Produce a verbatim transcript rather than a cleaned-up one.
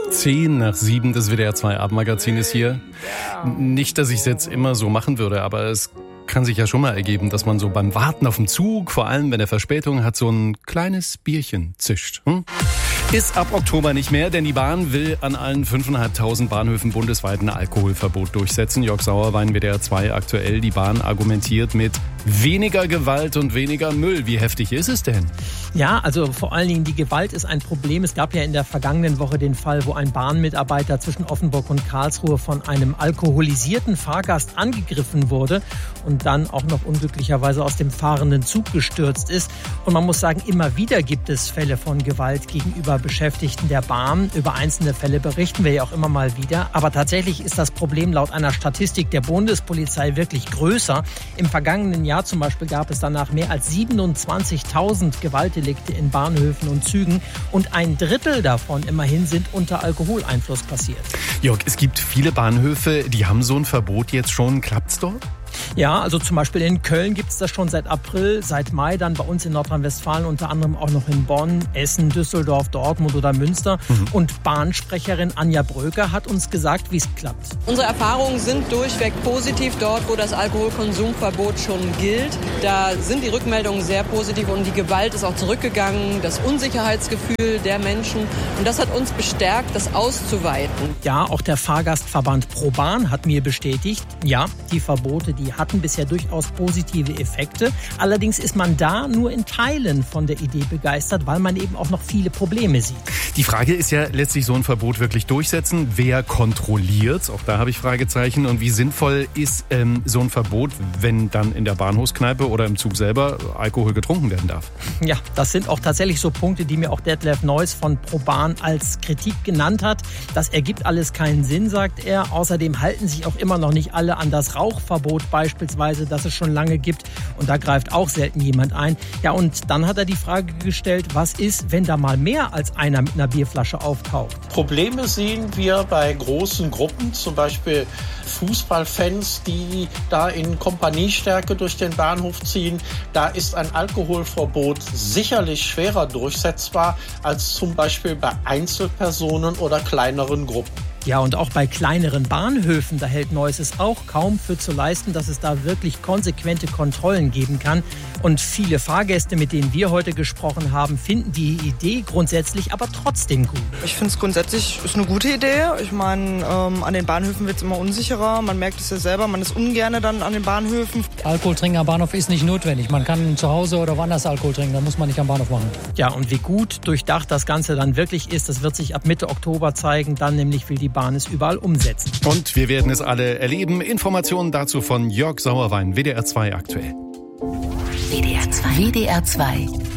Zehn nach sieben, das W D R zwei Abendmagazin ist hier. Nicht, dass ich es jetzt immer so machen würde, aber es kann sich ja schon mal ergeben, dass man so beim Warten auf den Zug, vor allem wenn er Verspätung hat, so ein kleines Bierchen zischt. Hm? Ist ab Oktober nicht mehr, denn die Bahn will an allen fünftausendfünfhundert Bahnhöfen bundesweit ein Alkoholverbot durchsetzen. Jörg Sauerwein, W D R zwei aktuell. Die Bahn argumentiert mit weniger Gewalt und weniger Müll. Wie heftig ist es denn? Ja, also vor allen Dingen die Gewalt ist ein Problem. Es gab ja in der vergangenen Woche den Fall, wo ein Bahnmitarbeiter zwischen Offenburg und Karlsruhe von einem alkoholisierten Fahrgast angegriffen wurde und dann auch noch unglücklicherweise aus dem fahrenden Zug gestürzt ist. Und man muss sagen, immer wieder gibt es Fälle von Gewalt gegenüber Beschäftigten der Bahn. Über einzelne Fälle berichten wir ja auch immer mal wieder. Aber tatsächlich ist das Problem laut einer Statistik der Bundespolizei wirklich größer. Im vergangenen Jahr zum Beispiel gab es danach mehr als siebenundzwanzigtausend Gewaltdelikte in Bahnhöfen und Zügen. Und ein Drittel davon immerhin sind unter Alkoholeinfluss passiert. Jörg, es gibt viele Bahnhöfe, die haben so ein Verbot jetzt schon. Klappt's dort? Ja, also zum Beispiel in Köln gibt es das schon seit April, seit Mai, dann bei uns in Nordrhein-Westfalen unter anderem auch noch in Bonn, Essen, Düsseldorf, Dortmund oder Münster. Mhm. Und Bahnsprecherin Anja Bröker hat uns gesagt, wie es klappt. Unsere Erfahrungen sind durchweg positiv dort, wo das Alkoholkonsumverbot schon gilt. Da sind die Rückmeldungen sehr positiv und die Gewalt ist auch zurückgegangen, das Unsicherheitsgefühl der Menschen. Und das hat uns bestärkt, das auszuweiten. Ja, auch der Fahrgastverband ProBahn hat mir bestätigt, ja, die Verbote, die hatten bisher durchaus positive Effekte. Allerdings ist man da nur in Teilen von der Idee begeistert, weil man eben auch noch viele Probleme sieht. Die Frage ist ja letztlich, so ein Verbot wirklich durchsetzen. Wer kontrolliert? Auch da habe ich Fragezeichen. Und wie sinnvoll ist ähm, so ein Verbot, wenn dann in der Bahnhofskneipe oder im Zug selber Alkohol getrunken werden darf? Ja, das sind auch tatsächlich so Punkte, die mir auch Detlef Neuss von ProBahn als Kritik genannt hat. Das ergibt alles keinen Sinn, sagt er. Außerdem halten sich auch immer noch nicht alle an das Rauchverbot beispielsweise, das es schon lange gibt. Und da greift auch selten jemand ein. Ja, und dann hat er die Frage gestellt, was ist, wenn da mal mehr als einer mit einer Bierflasche auftaucht? Probleme sehen wir bei großen Gruppen, zum Beispiel Fußballfans, die da in Kompaniestärke durch den Bahnhof ziehen. Da ist ein Alkoholverbot sicherlich schwerer durchsetzbar als zum Beispiel bei Einzelpersonen oder kleineren Gruppen. Ja, und auch bei kleineren Bahnhöfen, da hält Neuss es auch kaum für zu leisten, dass es da wirklich konsequente Kontrollen geben kann. Und viele Fahrgäste, mit denen wir heute gesprochen haben, finden die Idee grundsätzlich aber trotzdem gut. Ich finde es grundsätzlich ist eine gute Idee. Ich meine, ähm, an den Bahnhöfen wird es immer unsicherer. Man merkt es ja selber, man ist ungerne dann an den Bahnhöfen. Alkohol trinken am Bahnhof ist nicht notwendig. Man kann zu Hause oder woanders Alkohol trinken, da muss man nicht am Bahnhof machen. Ja, und wie gut durchdacht das Ganze dann wirklich ist, das wird sich ab Mitte Oktober zeigen. Dann nämlich will die Bahn es überall umsetzen. Und wir werden es alle erleben. Informationen dazu von Jörg Sauerwein, W D R zwei aktuell. W D R zwei. W D R zwei.